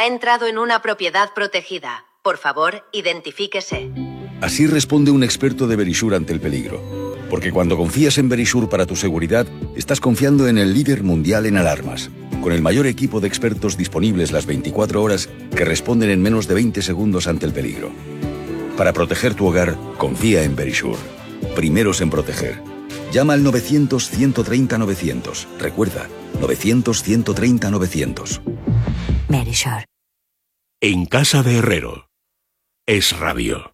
Ha entrado en una propiedad protegida. Por favor, identifíquese. Así responde un experto de Verisure ante el peligro. Porque cuando confías en Verisure para tu seguridad, estás confiando en el líder mundial en alarmas, con el mayor equipo de expertos disponibles las 24 horas que responden en menos de 20 segundos ante el peligro. Para proteger tu hogar, confía en Verisure. Primeros en proteger. Llama al 900-130-900. Recuerda, 900-130-900. Verisure. En casa de Herrero. Es rabio.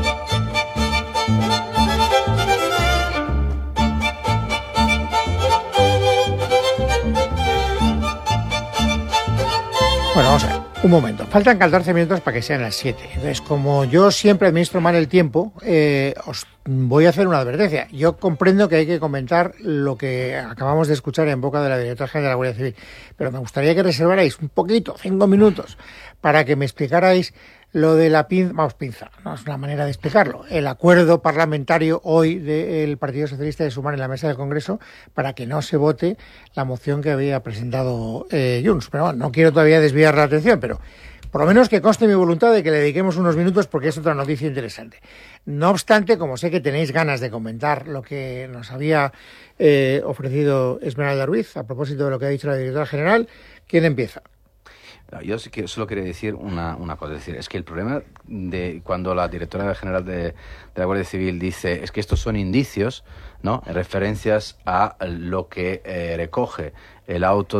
Bueno, vamos a ver, un momento. Faltan 14 minutos para que sean las 7. Entonces, como yo siempre administro mal el tiempo, os voy a hacer una advertencia. Yo comprendo que hay que comentar lo que acabamos de escuchar en boca de la directora general de la Guardia Civil, pero me gustaría que reservarais un poquito, 5 minutos, para que me explicarais lo de la pinza, no es una manera de explicarlo, el acuerdo parlamentario hoy del Partido Socialista de sumar en la mesa del Congreso para que no se vote la moción que había presentado Junts. Pero bueno, no quiero todavía desviar la atención, pero por lo menos que conste mi voluntad de que le dediquemos unos minutos porque es otra noticia interesante. No obstante, como sé que tenéis ganas de comentar lo que nos había ofrecido Esmeralda Ruiz a propósito de lo que ha dicho la directora general, ¿quién empieza? Yo sí que solo quería decir una cosa, es que el problema de cuando la directora general de la Guardia Civil dice es que estos son indicios, ¿no? Referencias a lo que recoge el auto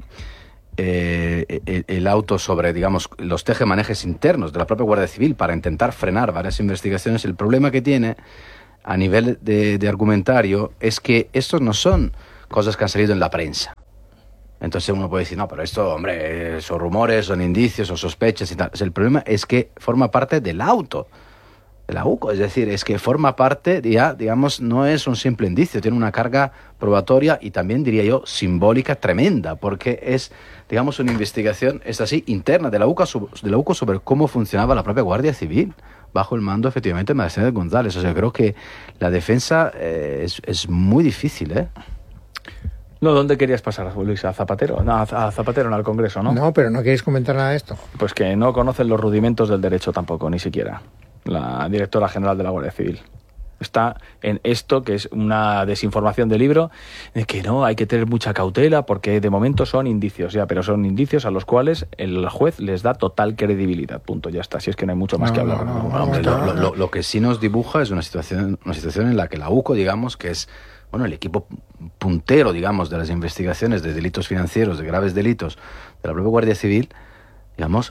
el auto sobre, digamos, los tejemanejes internos de la propia Guardia Civil para intentar frenar varias investigaciones. El problema que tiene a nivel de argumentario es que estos no son cosas que han salido en la prensa. Entonces uno puede decir, no, pero esto, hombre, son rumores, son indicios, son sospechas y tal. El problema es que forma parte del auto, de la UCO, es decir, es que forma parte, ya, digamos, no es un simple indicio, tiene una carga probatoria y también, diría yo, simbólica tremenda, porque es, digamos, una investigación, es así, interna de la UCO sobre cómo funcionaba la propia Guardia Civil, bajo el mando, efectivamente, de Mercedes González. O sea, creo que la defensa es muy difícil, ¿eh? No, ¿dónde querías pasar, Luis? ¿A Zapatero? No, a Zapatero, no al Congreso, ¿no? No, pero no queréis comentar nada de esto. Pues que no conocen los rudimentos del derecho tampoco, ni siquiera. La directora general de la Guardia Civil. Está en esto, que es una desinformación del libro, de que no, hay que tener mucha cautela porque de momento son indicios, ya, pero son indicios a los cuales el juez les da total credibilidad. Punto, ya está. Si es que no hay mucho más que hablar. Lo que sí nos dibuja es una situación en la que la UCO, digamos, que es el equipo puntero, digamos, de las investigaciones de delitos financieros, de graves delitos de la propia Guardia Civil, digamos,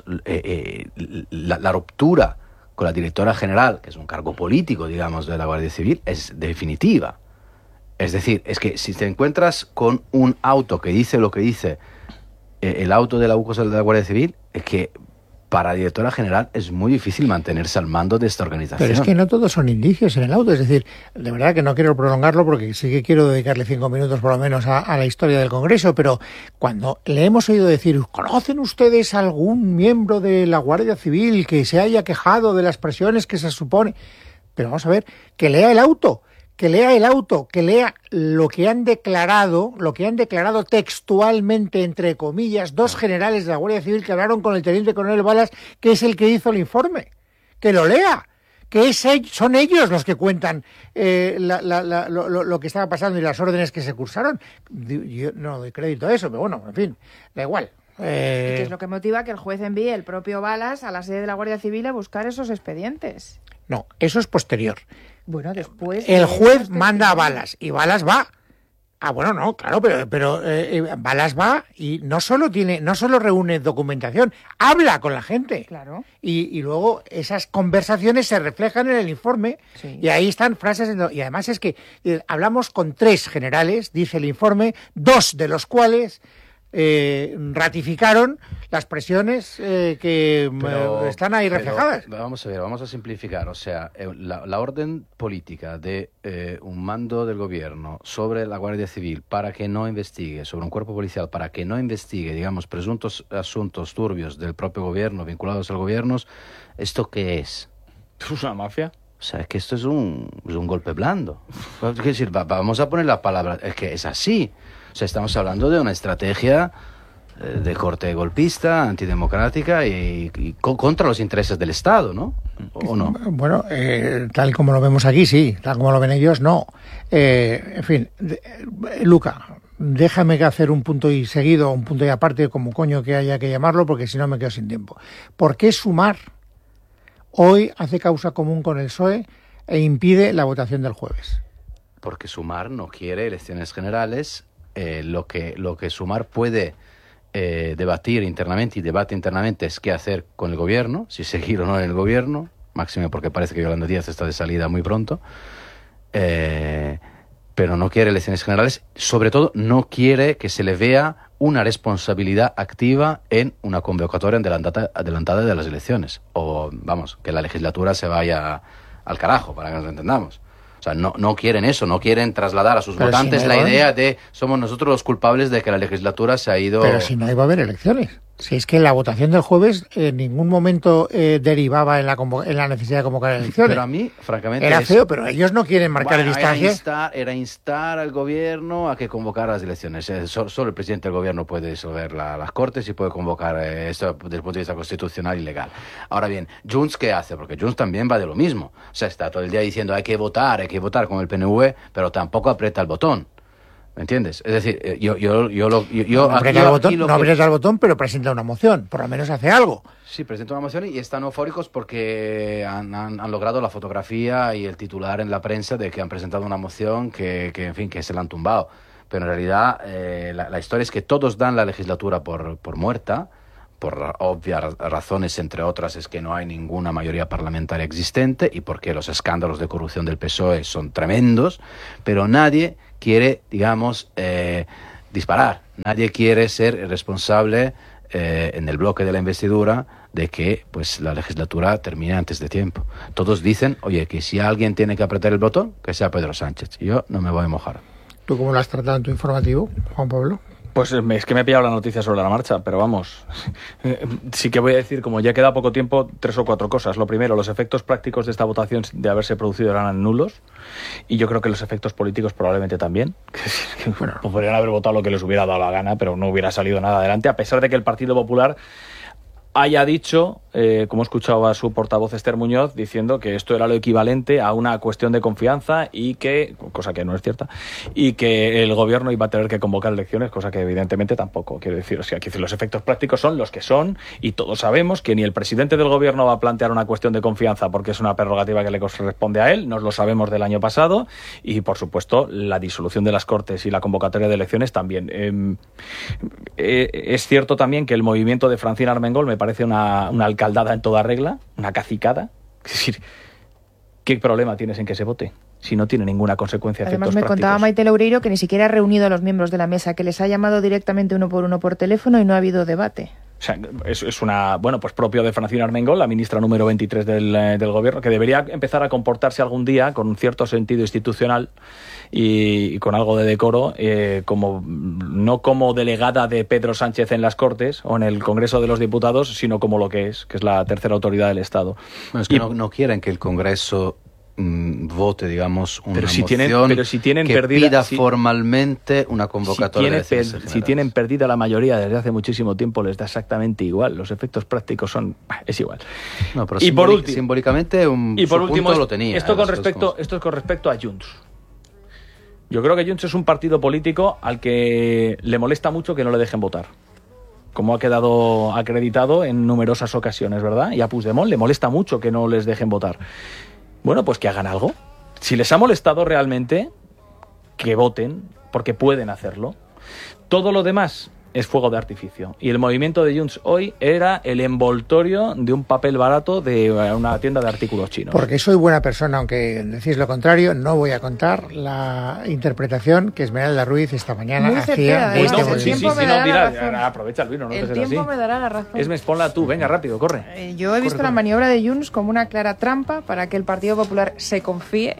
la ruptura con la directora general, que es un cargo político, digamos, de la Guardia Civil, es definitiva. Es decir, es que si te encuentras con un auto que dice lo que dice el auto de la UCO de la Guardia Civil, es que para la directora general es muy difícil mantenerse al mando de esta organización. Pero es que no todos son indicios en el auto, es decir, de verdad que no quiero prolongarlo porque sí que quiero dedicarle 5 minutos por lo menos a la historia del Congreso, pero cuando le hemos oído decir, ¿conocen ustedes algún miembro de la Guardia Civil que se haya quejado de las presiones que se supone? Pero vamos a ver, que lea el auto, que lea lo que han declarado textualmente, entre comillas, 2 generales de la Guardia Civil que hablaron con el teniente coronel Balas, que es el que hizo el informe. Que lo lea, son ellos los que cuentan lo que estaba pasando y las órdenes que se cursaron. Yo no doy crédito a eso, pero bueno, en fin, da igual. ¿Qué es lo que motiva que el juez envíe el propio Balas a la sede de la Guardia Civil a buscar esos expedientes? No, eso es posterior. Bueno, después... El juez manda a Balas y Balas va. Ah, bueno, no, claro, pero Balas va y no solo reúne documentación, habla con la gente. Claro. Y luego esas conversaciones se reflejan en el informe, sí. Y ahí están frases. Y además es que hablamos con 3 generales, dice el informe, 2 de los cuales ratificaron las presiones que están ahí reflejadas. Vamos a ver, vamos a simplificar. O sea, la orden política de un mando del gobierno sobre la Guardia Civil para que no investigue, sobre un cuerpo policial para que no investigue, digamos, presuntos asuntos turbios del propio gobierno, vinculados al gobierno, ¿esto qué es? ¿Es una mafia? O sea, es que esto es un golpe blando. Es decir, vamos a poner la palabra, es que es así. O sea, estamos hablando de una estrategia de corte golpista, antidemocrática y contra los intereses del Estado, ¿no? ¿O no? Bueno, tal como lo vemos aquí, sí. Tal como lo ven ellos, no. En fin, Luca, déjame que hacer un punto y seguido, un punto y aparte, como coño que haya que llamarlo, porque si no me quedo sin tiempo. ¿Por qué Sumar hoy hace causa común con el PSOE e impide la votación del jueves? Porque Sumar no quiere elecciones generales. Lo que Sumar puede debatir internamente, y debate internamente, es qué hacer con el gobierno, si seguir o no en el gobierno, máximo porque parece que Yolanda Díaz está de salida muy pronto, pero no quiere elecciones generales. Sobre todo no quiere que se le vea una responsabilidad activa en una convocatoria adelantada de las elecciones, o vamos, que la legislatura se vaya al carajo, para que nos entendamos. O sea, no quieren eso, no quieren trasladar a sus votantes la idea de somos nosotros los culpables de que la legislatura se ha ido... Pero si no iba a haber elecciones. Si es que la votación del jueves en ningún momento derivaba en la necesidad de convocar elecciones. Pero a mí, francamente... Era feo, pero ellos no quieren marcar distancias. Era instar al gobierno a que convocara las elecciones. Solo el presidente del gobierno puede disolver las Cortes y puede convocar esto desde el punto de vista constitucional y legal. Ahora bien, Junts, ¿qué hace? Porque Junts también va de lo mismo. O sea, está todo el día diciendo hay que votar con el PNV, pero tampoco aprieta el botón. ¿Me entiendes? Es decir, no aprieta el botón, pero presenta una moción. Por lo menos hace algo. Sí, presenta una moción y están eufóricos porque han logrado la fotografía y el titular en la prensa de que han presentado una moción que en fin, que se la han tumbado. Pero en realidad la historia es que todos dan la legislatura por muerta, por obvias razones, entre otras, es que no hay ninguna mayoría parlamentaria existente y porque los escándalos de corrupción del PSOE son tremendos, pero nadie quiere, digamos, disparar. Nadie quiere ser responsable en el bloque de la investidura de que pues la legislatura termine antes de tiempo. Todos dicen, oye, que si alguien tiene que apretar el botón, que sea Pedro Sánchez. Yo no me voy a mojar. ¿Tú cómo lo has tratado en tu informativo, Juan Pablo? Pues es que me he pillado la noticia sobre la marcha, pero vamos, sí que voy a decir, como ya queda poco tiempo, 3 o 4 cosas. Lo primero, los efectos prácticos de esta votación de haberse producido eran nulos, y yo creo que los efectos políticos probablemente también. Bueno, podrían haber votado lo que les hubiera dado la gana, pero no hubiera salido nada adelante, a pesar de que el Partido Popular haya dicho, como he escuchado a su portavoz Esther Muñoz, diciendo que esto era lo equivalente a una cuestión de confianza y que, cosa que no es cierta, y que el gobierno iba a tener que convocar elecciones, cosa que evidentemente tampoco. Quiero decir, o sea, que los efectos prácticos son los que son y todos sabemos que ni el presidente del gobierno va a plantear una cuestión de confianza porque es una prerrogativa que le corresponde a él, nos lo sabemos del año pasado, y por supuesto la disolución de las Cortes y la convocatoria de elecciones también. Es cierto también que el movimiento de Francina Armengol me parece una alcaldada en toda regla, una cacicada. Es decir, ¿qué problema tienes en que se vote si no tiene ninguna consecuencia? Además me contaba Maite Loureiro que ni siquiera ha reunido a los miembros de la mesa, que les ha llamado directamente uno por teléfono y no ha habido debate. O sea, es una, bueno, pues propio de Francina Armengol, la ministra número 23 del gobierno, que debería empezar a comportarse algún día con un cierto sentido institucional y con algo de decoro, no como delegada de Pedro Sánchez en las Cortes o en el Congreso de los Diputados, sino como lo que es la tercera autoridad del Estado. Bueno, es que no quieren que el Congreso vote, digamos, una moción que pida formalmente una convocatoria. Si tienen perdida la mayoría desde hace muchísimo tiempo, les da exactamente igual. Los efectos prácticos es igual. No, pero y por último, simbólicamente punto lo tenía. Esto es con respecto a Junts. Yo creo que Junts es un partido político al que le molesta mucho que no le dejen votar, como ha quedado acreditado en numerosas ocasiones, ¿verdad? Y a Puigdemont le molesta mucho que no les dejen votar. Bueno, pues que hagan algo. Si les ha molestado realmente, que voten, porque pueden hacerlo. Todo lo demás es fuego de artificio. Y el movimiento de Junts hoy era el envoltorio de un papel barato de una tienda de artículos chinos. Porque soy buena persona, aunque decís lo contrario, no voy a contar la interpretación que Esmeralda Ruiz esta mañana hacía de este movimiento. Aprovecha, Luis, no el tiempo me dará la razón. Esmes, ponla tú, venga, rápido, corre. Yo he visto la maniobra de Junts como una clara trampa para que el Partido Popular se confíe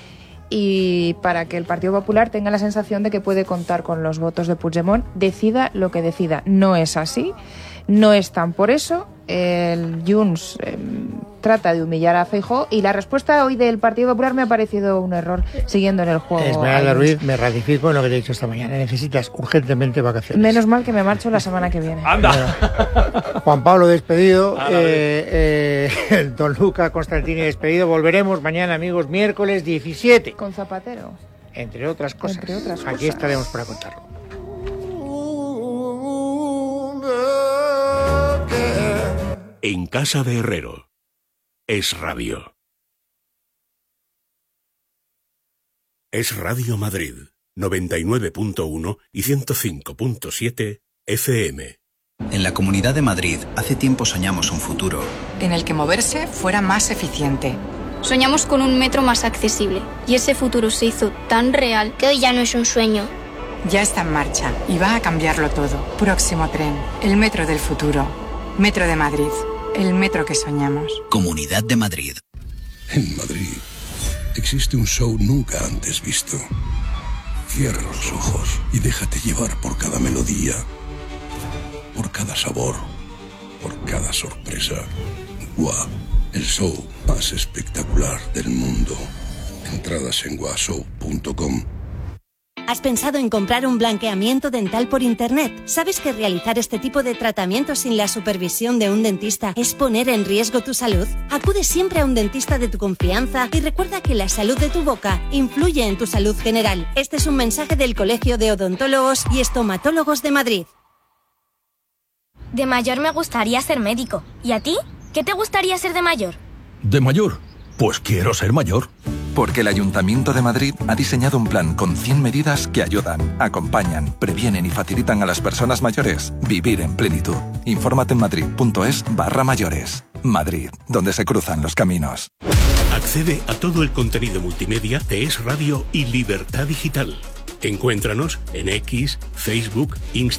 y para que el Partido Popular tenga la sensación de que puede contar con los votos de Puigdemont, decida lo que decida. No es así, no están por eso. El Junts trata de humillar a Feijóo, y la respuesta hoy del Partido Popular me ha parecido un error, siguiendo en el juego. Esmeralda Ruiz, me ratifico en lo que te he dicho esta mañana. Necesitas urgentemente vacaciones. Menos mal que me marcho la semana que viene. ¡Anda! Bueno, Juan Pablo despedido, don Luca Constantini despedido. Volveremos mañana, amigos, miércoles 17. Con Zapatero. Entre otras cosas. Entre otras Aquí cosas. estaremos para contarlo. En casa de Herrero. Es Radio. Es Radio Madrid, 99.1 y 105.7 FM. En la Comunidad de Madrid, hace tiempo soñamos un futuro en el que moverse fuera más eficiente. Soñamos con un metro más accesible y ese futuro se hizo tan real que hoy ya no es un sueño. Ya está en marcha y va a cambiarlo todo. Próximo tren, el metro del futuro. Metro de Madrid, el metro que soñamos. Comunidad de Madrid. En Madrid existe un show nunca antes visto. Cierra los ojos y déjate llevar por cada melodía, por cada sabor, por cada sorpresa. GUA, el show más espectacular del mundo. Entradas en guashow.com. ¿Has pensado en comprar un blanqueamiento dental por internet? ¿Sabes que realizar este tipo de tratamientos sin la supervisión de un dentista es poner en riesgo tu salud? Acude siempre a un dentista de tu confianza y recuerda que la salud de tu boca influye en tu salud general. Este es un mensaje del Colegio de Odontólogos y Estomatólogos de Madrid. De mayor me gustaría ser médico. ¿Y a ti? ¿Qué te gustaría ser de mayor? ¿De mayor? Pues quiero ser mayor. Porque el Ayuntamiento de Madrid ha diseñado un plan con 100 medidas que ayudan, acompañan, previenen y facilitan a las personas mayores vivir en plenitud. Infórmate en madrid.es/mayores. Madrid, donde se cruzan los caminos. Accede a todo el contenido multimedia de Es Radio y Libertad Digital. Encuéntranos en X, Facebook, Instagram.